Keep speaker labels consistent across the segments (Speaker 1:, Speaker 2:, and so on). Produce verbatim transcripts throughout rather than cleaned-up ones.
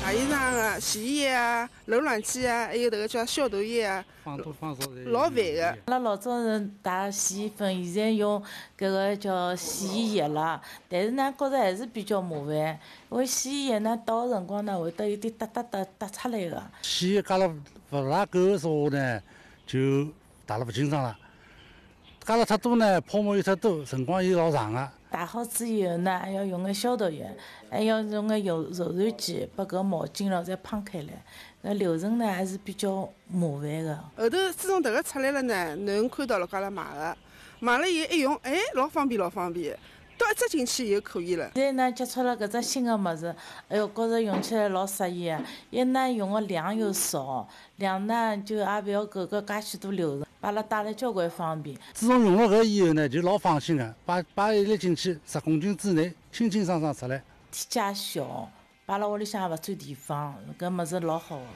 Speaker 1: 洗衣裳啊、洗衣液啊、柔软剂啊，还有这个叫消毒液啊，
Speaker 2: 放多放少的。
Speaker 1: 老烦的。
Speaker 3: 阿拉老早人打洗衣粉，现在用搿个叫洗衣液了，但是呢，觉着还是比较麻烦，因为洗衣液呢倒的辰光呢会得有点哒哒哒哒出来的。
Speaker 2: 洗衣加了勿大够的时候呢，就打了勿清爽了。加了太多呢，泡沫又太多，辰光又老长个。
Speaker 3: 打好之以后呢，还要用个消毒液，还要用个柔柔软剂把搿毛巾咯再喷开来。搿流程呢还是比较麻烦的。
Speaker 1: 后头自从迭个出来了呢，侬看到了搿拉买个，买了以后一用，哎，老方便老方便，倒一只进去以后可以了。
Speaker 3: 现在呢接触了搿只新的物事，哎哟，觉着用起来老适意的。一呢用的量又少，两呢就也勿要搿个介许多流程。把阿拉带了交关方便。
Speaker 2: 自从用了搿以后呢，就老放心个，摆摆一粒进去，十公斤之内，清清爽爽出来。
Speaker 3: 体积小，摆辣屋里向也勿占地方，搿物事老好个。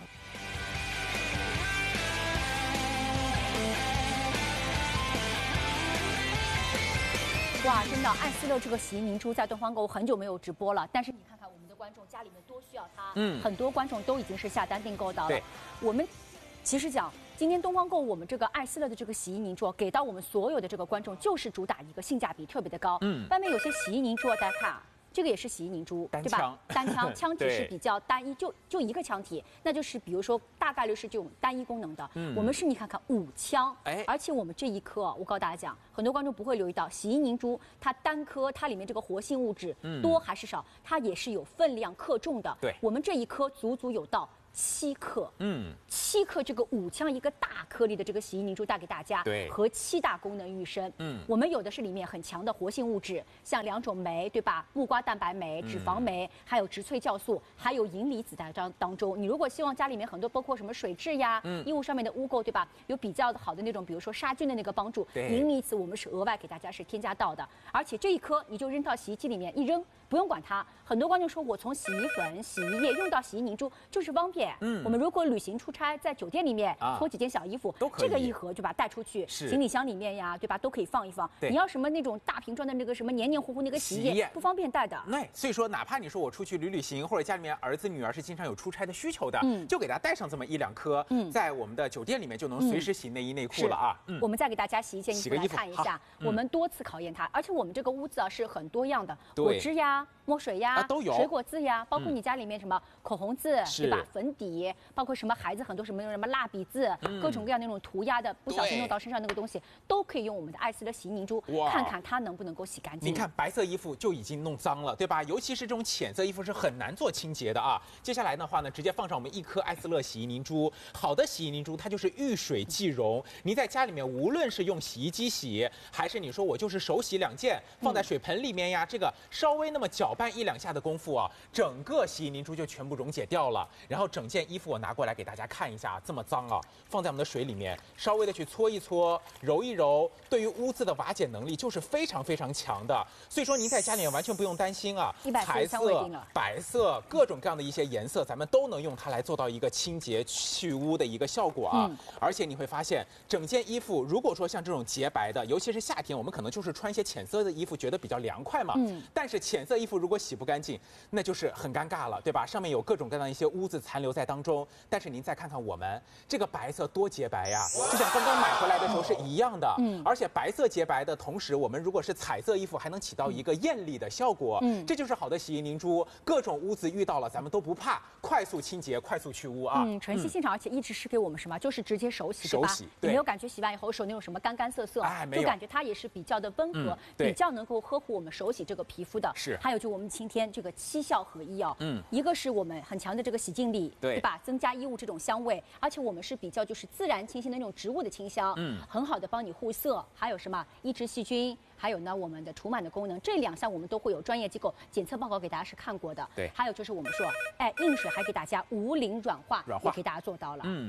Speaker 4: 哇，真的，爱思乐这个洗衣凝珠在东方购物很久没有直播了，但是你看看我们的观众家里面多需要它，嗯，很多观众都已经是下单订购到了。
Speaker 5: 对，
Speaker 4: 我们其实讲。今天东方购物我们这个爱思乐的这个洗衣凝珠给到我们所有的这个观众，就是主打一个性价比特别的高。嗯，外面有些洗衣凝珠，大家看啊，这个也是洗衣凝珠，对吧？单枪，枪体是比较单一，就就一个枪体，那就是比如说大概率是这种单一功能的。嗯，我们是你看看五枪，哎，而且我们这一颗，我告诉大家讲，很多观众不会留意到，洗衣凝珠它单颗它里面这个活性物质多还是少，它也是有分量克重的。
Speaker 5: 对，
Speaker 4: 我们这一颗足足有到七克，嗯，七克这个五枪一个大颗粒的这个洗衣凝珠带给大家，
Speaker 5: 对，
Speaker 4: 和七大功能育生，嗯，我们有的是里面很强的活性物质，像两种酶，对吧？木瓜蛋白酶、脂肪酶，嗯、还有植萃酵素，还有银离子在当当中。你如果希望家里面很多包括什么水质呀、嗯、衣物上面的污垢，对吧？有比较好的那种，比如说杀菌的那个帮助，银离子我们是额外给大家是添加到的，而且这一颗你就扔到洗衣机里面一扔。不用管它，很多观众说我从洗衣粉、洗衣液用到洗衣凝珠就是方便。嗯，我们如果旅行出差，在酒店里面脱几件小衣服，
Speaker 5: 都可以，
Speaker 4: 这个一盒就把它带出去，行李箱里面呀，对吧？都可以放一放。
Speaker 5: 对，
Speaker 4: 你要什么那种大瓶装的那个什么黏黏糊糊那个洗衣液，不方便带的。
Speaker 5: 那所以说，哪怕你说我出去旅旅行，或者家里面儿子女儿是经常有出差的需求的，嗯，就给他带上这么一两颗，嗯，在我们的酒店里面就能随时洗内衣内裤了啊。
Speaker 4: 嗯，我们再给大家洗一件衣服来看一下，我们多次考验它，而且我们这个屋子啊是很多样的，果汁呀、墨水呀。
Speaker 5: 啊、都有
Speaker 4: 水果字呀，包括你家里面什么口红字，嗯、对吧？粉底，包括什么孩子很多什么什么蜡笔字，嗯、各种各样那种涂鸦的，不小心弄到身上那个东西，都可以用我们的爱思乐洗衣凝珠，看看它能不能够洗干净。
Speaker 5: 你看白色衣服就已经弄脏了，对吧？尤其是这种浅色衣服是很难做清洁的啊。接下来的话呢，直接放上我们一颗爱思乐洗衣凝珠。好的洗衣凝珠它就是遇水即溶，你在家里面无论是用洗衣机洗，还是你说我就是手洗两件放在水盆里面呀，嗯、这个稍微那么搅拌一两下的功夫啊。整个洗衣凝珠就全部溶解掉了，然后整件衣服我拿过来给大家看一下，这么脏啊，放在我们的水里面，稍微的去搓一搓，揉一揉，对于污渍的瓦解能力就是非常非常强的。所以说您在家里面完全不用担心啊，彩色、白色各种各样的一些颜色，咱们都能用它来做到一个清洁去污的一个效果啊。嗯、而且你会发现，整件衣服如果说像这种洁白的，尤其是夏天，我们可能就是穿一些浅色的衣服，觉得比较凉快嘛。嗯。但是浅色衣服如果洗不干净，那就是很尴尬了，对吧？上面有各种各样的一些污渍残留在当中。但是您再看看我们这个白色多洁白呀，就像刚刚买回来的时候是一样的。嗯，而且白色洁白的同时，我们如果是彩色衣服，还能起到一个艳丽的效果。嗯，这就是好的洗衣凝珠，各种污渍遇到了咱们都不怕，快速清洁，快速去污啊。
Speaker 4: 嗯，晨曦现场，而且一直是给我们什么，就是直接手洗，对吧？
Speaker 5: 手洗，
Speaker 4: 你没有感觉洗完以后手那种什么干干涩涩，
Speaker 5: 哎，没有，
Speaker 4: 就感觉它也是比较的温和，
Speaker 5: 嗯、
Speaker 4: 比较能够呵护我们手洗这个皮肤的。
Speaker 5: 是，
Speaker 4: 还有就我们今天这个七效合一哦，嗯，一个是我们很强的这个洗净力，
Speaker 5: 对，
Speaker 4: 对吧？增加衣物这种香味，而且我们是比较就是自然清新的那种植物的清香，嗯，很好的帮你护色，还有什么抑制细菌，还有呢我们的除螨的功能，这两项我们都会有专业机构检测报告给大家是看过的，
Speaker 5: 对，
Speaker 4: 还有就是我们说，哎，硬水还给大家无磷软化，软化也给大家做到了，
Speaker 5: 嗯。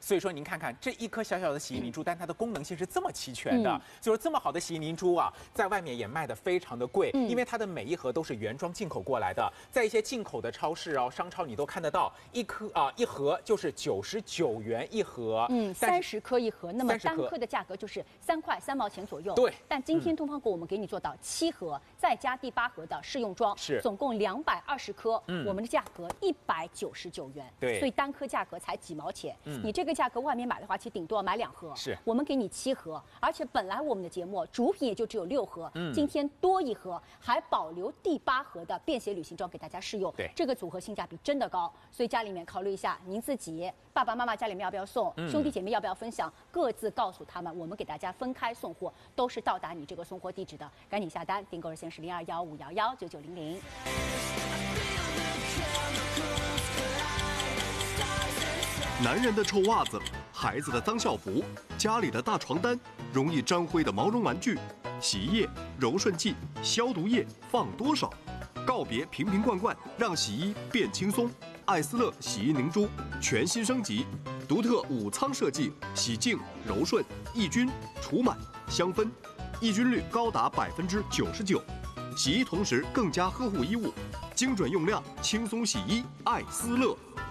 Speaker 5: 所以说您看看这一颗小小的洗衣凝珠，但它的功能性是这么齐全的，
Speaker 4: 嗯、
Speaker 5: 就是这么好的洗衣凝珠啊，在外面也卖的非常的贵，
Speaker 4: 嗯、
Speaker 5: 因为它的每一盒都是原装进口过来的，在一些进口的超市哦、商超你都看得到，一颗啊、呃、一盒就是九十九元一盒，
Speaker 4: 嗯，三十颗一盒，那么单颗的价格就是三块三毛钱左右。
Speaker 5: 对，
Speaker 4: 但今天东方果我们给你做到七盒，再加第八盒的试用装，
Speaker 5: 是
Speaker 4: 总共两百二十颗，
Speaker 5: 嗯，
Speaker 4: 我们的价格一百九十九元，
Speaker 5: 对，
Speaker 4: 所以单颗价格才几毛钱，嗯，你这个价格外面买的话，其实顶多要买两盒，
Speaker 5: 是，
Speaker 4: 我们给你七盒，而且本来我们的节目主品也就只有六盒，嗯，今天多一盒，还保留第八盒的便携旅行装给大家试用，
Speaker 5: 对，
Speaker 4: 这个组合性价比真的高，所以家里面考虑一下，您自己爸爸妈妈家里面要不要送，嗯、兄弟姐妹要不要分享，各自告诉他们，我们给大家分开送货，都是到达你这个送货地址的，赶紧下单，订购热线是零二幺五幺幺九九零零。
Speaker 6: 男人的臭袜子，孩子的脏校服，家里的大床单，容易沾灰的毛绒玩具，洗衣液、柔顺剂、消毒液放多少？告别瓶瓶罐罐，让洗衣变轻松。艾斯乐洗衣凝珠全新升级，独特五仓设计，洗净、柔顺、抑菌、除螨、香氛，抑菌率高达百分之九十九。洗衣同时更加呵护衣物，精准用量，轻松洗衣，艾斯乐。